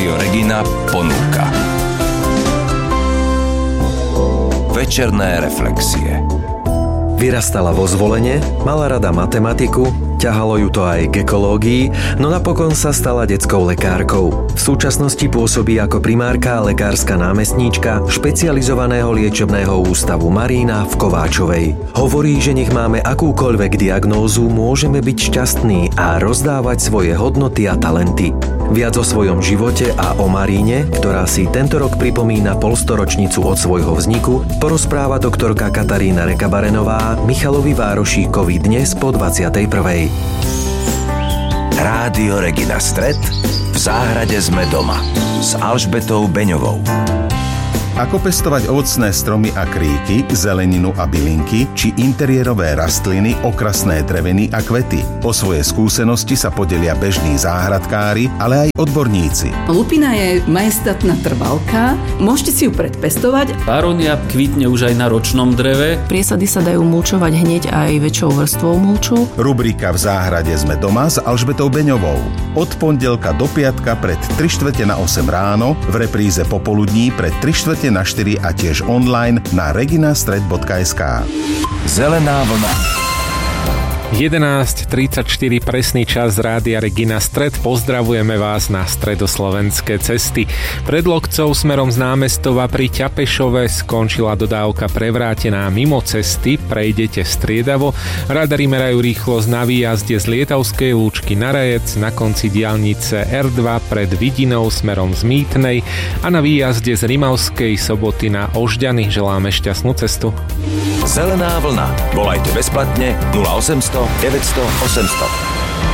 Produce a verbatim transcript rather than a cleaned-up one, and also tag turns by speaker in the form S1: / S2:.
S1: Rádio Regina ponúka Večerné reflexie.
S2: Vyrastala vo Zvolene, mala rada matematiku, ťahalo ju to aj k ekológii, no napokon sa stala detskou lekárkou. V súčasnosti pôsobí ako primárka a lekárska námestníčka špecializovaného liečebného ústavu Marína v Kováčovej. Hovorí, že nech máme akúkoľvek diagnózu, môžeme byť šťastní a rozdávať svoje hodnoty a talenty. Viac o svojom živote a o Maríne, ktorá si tento rok pripomína polstoročnicu od svojho vzniku, porozpráva doktorka Katarína Rekabarenová Michalovi Várošíkovi dnes po dvadsiatej prvej.
S1: Rádio Regina Stret. V záhrade sme doma s Alžbetou Beňovou.
S3: Ako pestovať ovocné stromy a kríky, zeleninu a bylinky, či interiérové rastliny, okrasné dreviny a kvety. O svoje skúsenosti sa podelia bežní záhradkári, ale aj odborníci.
S4: Lupina je majestátna trvalka, môžete si ju predpestovať.
S5: Baronia kvitne už aj na ročnom dreve.
S6: Priesady sa dajú mulčovať hneď aj väčšou vrstvou mulču.
S3: Rubrika V záhrade sme doma s Alžbetou Beňovou. Od pondelka do piatka pred tri štvrte na osem ráno, v repríze popoludní pred tri štvrte na štyri a tiež online na reginastret bodka es ká.
S1: Zelená vlna.
S7: jedenásť tridsaťštyri presný čas z Rádia Regina Stret. Pozdravujeme vás na stredoslovenské cesty. Pred Lokcov smerom z Námestova pri Ťapešove skončila dodávka prevrátená mimo cesty. Prejdete striedavo. Radari merajú rýchlosť na výjazde z Lietavskej Lúčky na Rajec, na konci diaľnice er dva pred Vidinou smerom z Mýtnej a na výjazde z Rimavskej Soboty na Ožďany. Želáme šťastnú cestu.
S1: Zelená vlna. Volajte bezplatne nula osemsto deväťsto osemsto.